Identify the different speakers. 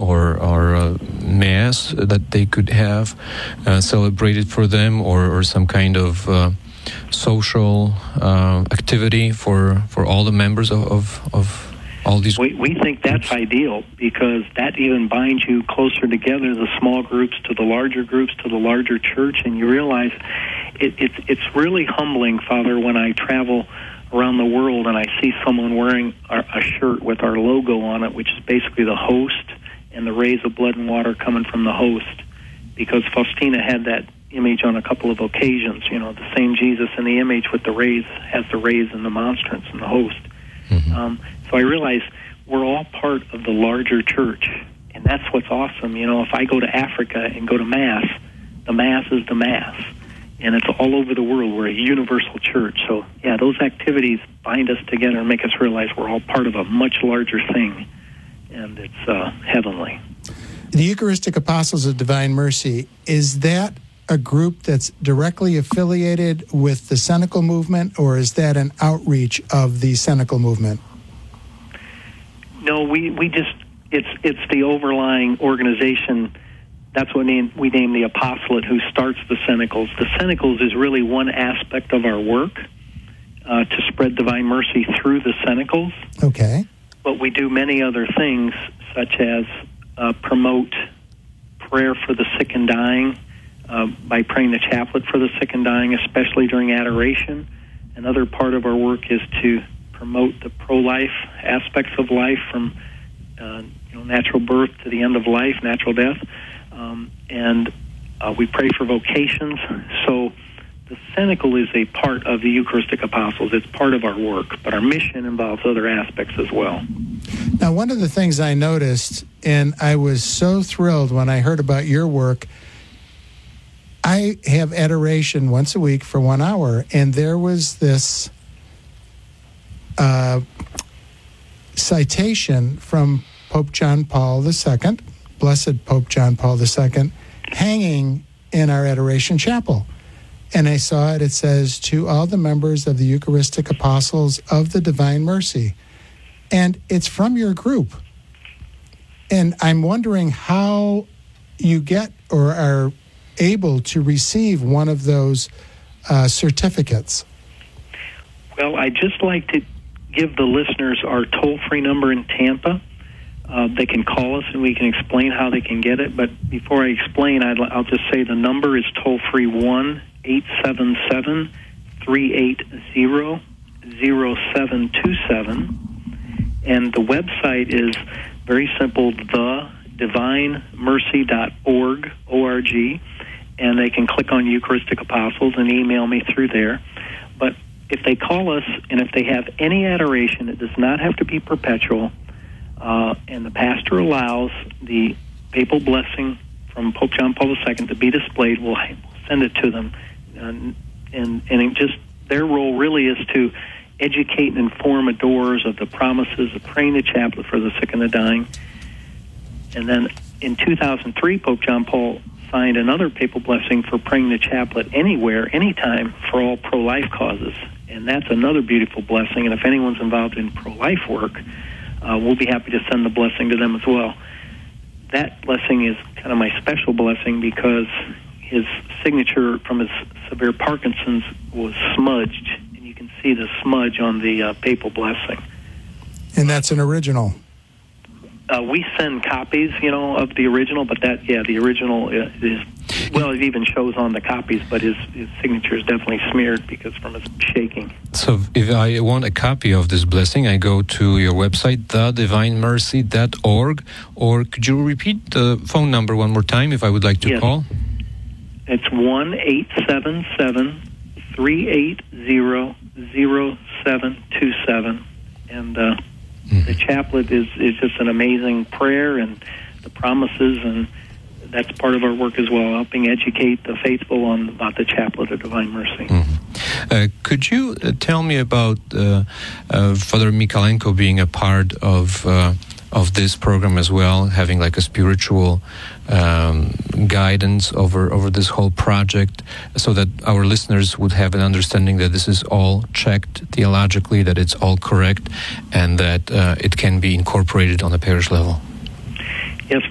Speaker 1: or mass that they could have celebrated for them, or some kind of social activity for all the members of all these.
Speaker 2: We think that's ideal, because that even binds you closer together, the small groups to the larger groups to the larger church, and you realize it's really humbling, Father, when I travel around the world and I see someone wearing a shirt with our logo on it, which is basically the host and the rays of blood and water coming from the host, because Faustina had that image on a couple of occasions, the same Jesus in the image with the rays, has the rays and the monstrance and the host.
Speaker 1: Mm-hmm.
Speaker 2: So I realize we're all part of the larger church, and that's what's awesome. If I go to Africa and go to Mass, the Mass is the Mass, and it's all over the world. We're a universal church. So, yeah, those activities bind us together and make us realize we're all part of a much larger thing, and it's heavenly.
Speaker 3: The Eucharistic Apostles of Divine Mercy, is that a group that's directly affiliated with the Cenacle movement, or is that an outreach of the Cenacle movement?
Speaker 2: No, we just, it's the overlying organization. That's what we name the apostolate who starts the Cenacles. The Cenacles is really one aspect of our work to spread divine mercy through the Cenacles.
Speaker 3: Okay.
Speaker 2: But we do many other things, such as promote prayer for the sick and dying, by praying the chaplet for the sick and dying, especially during adoration. Another part of our work is to promote the pro-life aspects of life, from natural birth to the end of life, natural death, and we pray for vocations. So the Cenacle is a part of the Eucharistic Apostles. It's part of our work, but our mission involves other aspects as well.
Speaker 3: Now, one of the things I noticed, and I was so thrilled when I heard about your work, I have adoration once a week for 1 hour, and there was this citation from Pope John Paul II, Blessed Pope John Paul II, hanging in our Adoration Chapel. And I saw it. It says, "To all the members of the Eucharistic Apostles of the Divine Mercy." And it's from your group. And I'm wondering how you get or are able to receive one of those certificates.
Speaker 2: Well, I'd just like to give the listeners our toll-free number in Tampa. They can call us and we can explain how they can get it. But before I explain, I'll just say the number is toll-free 1-877-380-0727. And the website is very simple, thedivinemercy.org, O-R-G. And they can click on Eucharistic Apostles and email me through there. But if they call us and if they have any adoration, it does not have to be perpetual, and the pastor allows the papal blessing from Pope John Paul II to be displayed, we'll send it to them. And it just, their role really is to educate and inform adorers of the promises of praying the chaplet for the sick and the dying. And then in 2003, Pope John Paul signed another papal blessing for praying the chaplet anywhere, anytime, for all pro-life causes. And that's another beautiful blessing. And if anyone's involved in pro-life work, we'll be happy to send the blessing to them as well. That blessing is kind of my special blessing because his signature from his severe Parkinson's was smudged. And you can see the smudge on the papal blessing.
Speaker 3: And that's an original.
Speaker 2: We send copies, of the original, but the original is, well, it even shows on the copies, but his signature is definitely smeared because from his shaking.
Speaker 1: So if I want a copy of this blessing, I go to your website, thedivinemercy.org, or could you repeat the phone number one more time if I would like to call?
Speaker 2: It's 1-877-380-0727, and the chaplet is just an amazing prayer and the promises, and that's part of our work as well, helping educate the faithful about the chaplet of divine mercy.
Speaker 1: Could you tell me about Father Mikalenko being a part of this program as well, having like a spiritual guidance over this whole project, so that our listeners would have an understanding that this is all checked theologically, that it's all correct, and that it can be incorporated on a parish level?